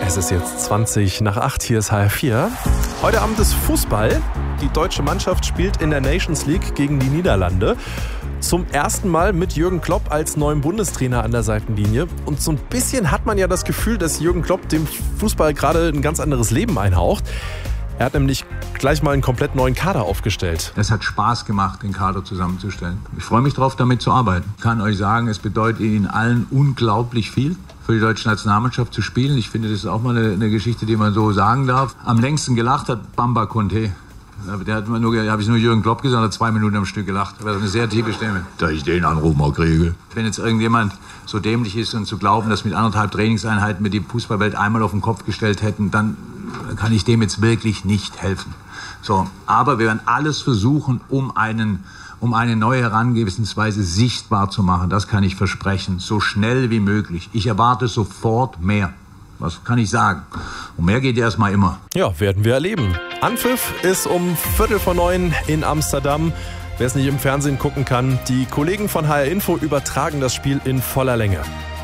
Es ist jetzt 20:20, hier ist HR4. Heute Abend ist Fußball. Die deutsche Mannschaft spielt in der Nations League gegen die Niederlande. Zum ersten Mal mit Jürgen Klopp als neuem Bundestrainer an der Seitenlinie. Und so ein bisschen hat man ja das Gefühl, dass Jürgen Klopp dem Fußball gerade ein ganz anderes Leben einhaucht. Er hat nämlich gleich mal einen komplett neuen Kader aufgestellt. Es hat Spaß gemacht, den Kader zusammenzustellen. Ich freue mich darauf, damit zu arbeiten. Ich kann euch sagen, es bedeutet Ihnen allen unglaublich viel, für die deutsche Nationalmannschaft zu spielen. Ich finde, das ist auch mal eine Geschichte, die man so sagen darf. Am längsten gelacht hat Bamba Conte. Der hat nur Jürgen Klopp gesagt, hat 2 Minuten am Stück gelacht. Das war eine sehr tiefe Stimme. Da ich den Anruf mal kriege. Wenn jetzt irgendjemand so dämlich ist und zu glauben, dass mit 1,5 Trainingseinheiten wir die Fußballwelt einmal auf den Kopf gestellt hätten, dann kann ich dem jetzt wirklich nicht helfen. So, aber wir werden alles versuchen, um eine neue Herangehensweise sichtbar zu machen. Das kann ich versprechen, so schnell wie möglich. Ich erwarte sofort mehr. Was kann ich sagen? Und mehr geht erstmal immer. Ja, werden wir erleben. Anpfiff ist um 8:45 in Amsterdam. Wer es nicht im Fernsehen gucken kann, die Kollegen von HR Info übertragen das Spiel in voller Länge.